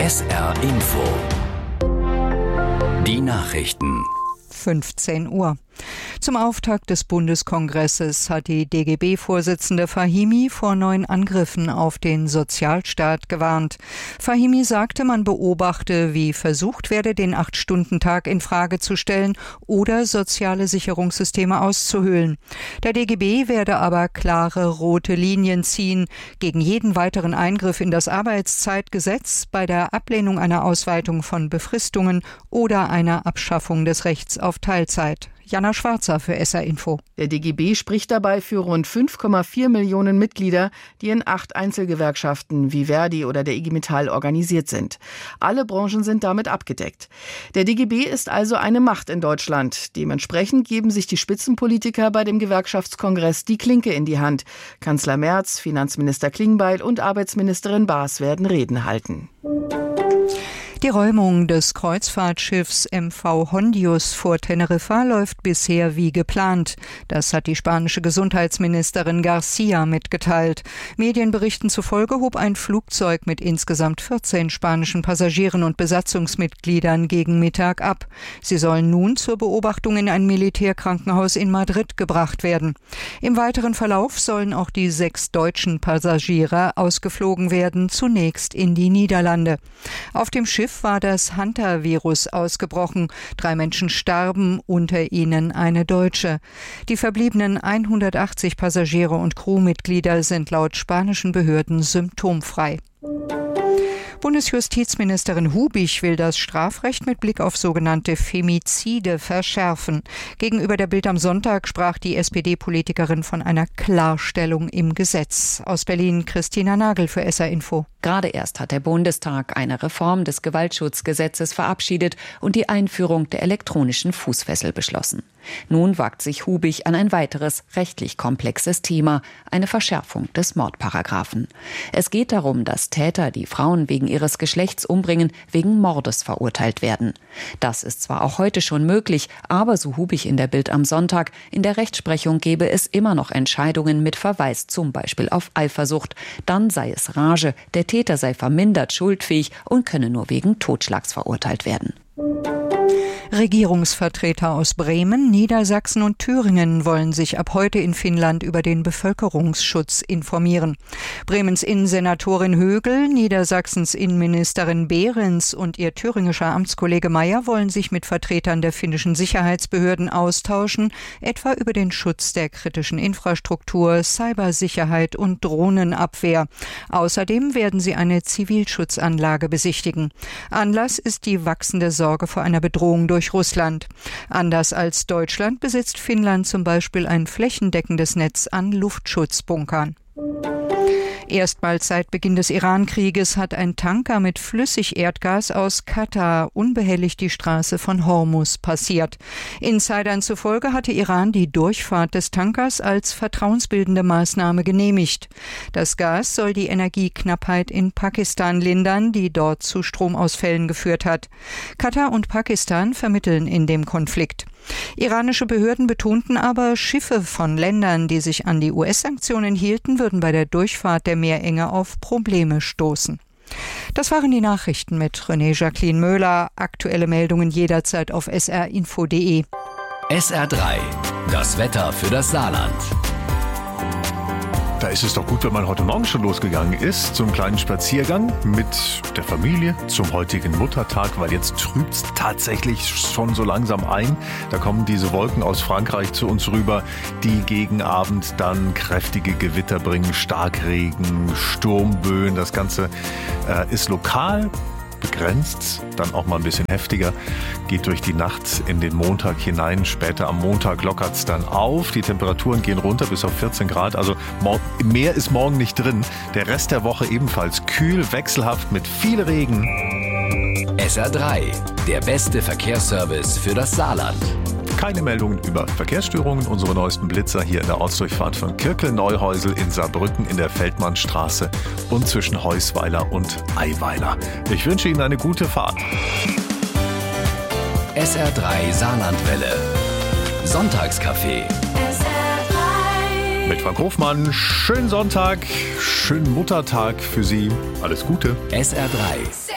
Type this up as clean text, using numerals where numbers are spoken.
SR Info. Die Nachrichten. 15 Uhr. Zum Auftakt des Bundeskongresses hat die DGB-Vorsitzende Fahimi vor neuen Angriffen auf den Sozialstaat gewarnt. Fahimi sagte, man beobachte, wie versucht werde, den 8-Stunden-Tag in Frage zu stellen oder soziale Sicherungssysteme auszuhöhlen. Der DGB werde aber klare rote Linien ziehen gegen jeden weiteren Eingriff in das Arbeitszeitgesetz, bei der Ablehnung einer Ausweitung von Befristungen oder einer Abschaffung des Rechts auf Teilzeit. Jana Schwarzer für SR Info. Der DGB spricht dabei für rund 5,4 Millionen Mitglieder, die in 8 Einzelgewerkschaften wie Verdi oder der IG Metall organisiert sind. Alle Branchen sind damit abgedeckt. Der DGB ist also eine Macht in Deutschland. Dementsprechend geben sich die Spitzenpolitiker bei dem Gewerkschaftskongress die Klinke in die Hand. Kanzler Merz, Finanzminister Klingbeil und Arbeitsministerin Baas werden Reden halten. Die Räumung des Kreuzfahrtschiffs MV Hondius vor Teneriffa läuft bisher wie geplant. Das hat die spanische Gesundheitsministerin García mitgeteilt. Medienberichten zufolge hob ein Flugzeug mit insgesamt 14 spanischen Passagieren und Besatzungsmitgliedern gegen Mittag ab. Sie sollen nun zur Beobachtung in ein Militärkrankenhaus in Madrid gebracht werden. Im weiteren Verlauf sollen auch die 6 deutschen Passagiere ausgeflogen werden, zunächst in die Niederlande. Auf dem Schiff war das Hanta-Virus ausgebrochen. 3 Menschen starben, unter ihnen eine Deutsche. Die verbliebenen 180 Passagiere und Crewmitglieder sind laut spanischen Behörden symptomfrei. Bundesjustizministerin Hubich will das Strafrecht mit Blick auf sogenannte Femizide verschärfen. Gegenüber der Bild am Sonntag sprach die SPD-Politikerin von einer Klarstellung im Gesetz. Aus Berlin Christina Nagel für SR Info. Gerade erst hat der Bundestag eine Reform des Gewaltschutzgesetzes verabschiedet und die Einführung der elektronischen Fußfessel beschlossen. Nun wagt sich Hubich an ein weiteres rechtlich komplexes Thema, eine Verschärfung des Mordparagraphen. Es geht darum, dass Täter, die Frauen wegen ihres Geschlechts umbringen, wegen Mordes verurteilt werden. Das ist zwar auch heute schon möglich, aber so Hubich in der Bild am Sonntag, in der Rechtsprechung gäbe es immer noch Entscheidungen mit Verweis zum Beispiel auf Eifersucht. Dann sei es Rage, der Täter sei vermindert schuldfähig und könne nur wegen Totschlags verurteilt werden. Regierungsvertreter aus Bremen, Niedersachsen und Thüringen wollen sich ab heute in Finnland über den Bevölkerungsschutz informieren. Bremens Innensenatorin Högel, Niedersachsens Innenministerin Behrens und ihr thüringischer Amtskollege Mayer wollen sich mit Vertretern der finnischen Sicherheitsbehörden austauschen, etwa über den Schutz der kritischen Infrastruktur, Cybersicherheit und Drohnenabwehr. Außerdem werden sie eine Zivilschutzanlage besichtigen. Anlass ist die wachsende Sorge vor einer Bedrohung durch Russland. Anders als Deutschland besitzt Finnland zum Beispiel ein flächendeckendes Netz an Luftschutzbunkern. Erstmals seit Beginn des Iran-Krieges hat ein Tanker mit Flüssigerdgas aus Katar unbehelligt die Straße von Hormuz passiert. Insidern zufolge hatte Iran die Durchfahrt des Tankers als vertrauensbildende Maßnahme genehmigt. Das Gas soll die Energieknappheit in Pakistan lindern, die dort zu Stromausfällen geführt hat. Katar und Pakistan vermitteln in dem Konflikt. Iranische Behörden betonten aber, Schiffe von Ländern, die sich an die US-Sanktionen hielten, würden bei der Durchfahrt der Meerenge auf Probleme stoßen. Das waren die Nachrichten mit René-Jacqueline Möhler. Aktuelle Meldungen jederzeit auf srinfo.de. SR3, das Wetter für das Saarland. Da ist es doch gut, wenn man heute Morgen schon losgegangen ist, zum kleinen Spaziergang mit der Familie zum heutigen Muttertag, weil jetzt trübt es tatsächlich schon so langsam ein. Da kommen diese Wolken aus Frankreich zu uns rüber, die gegen Abend dann kräftige Gewitter bringen, Starkregen, Sturmböen. Das Ganze ist lokal begrenzt, dann auch mal ein bisschen heftiger, geht durch die Nacht in den Montag hinein. Später am Montag lockert es dann auf. Die Temperaturen gehen runter bis auf 14 Grad. Also mehr ist morgen nicht drin. Der Rest der Woche ebenfalls kühl, wechselhaft mit viel Regen. SR3, der beste Verkehrsservice für das Saarland. Keine Meldungen über Verkehrsstörungen. Unsere neuesten Blitzer hier in der Ortsdurchfahrt von Kirkel-Neuhäusel in Saarbrücken in der Feldmannstraße und zwischen Heusweiler und Eiweiler. Ich wünsche Ihnen eine gute Fahrt. SR3 Saarlandwelle. Sonntagscafé. Mit Frank Hofmann. Schönen Sonntag, schönen Muttertag für Sie. Alles Gute. SR3.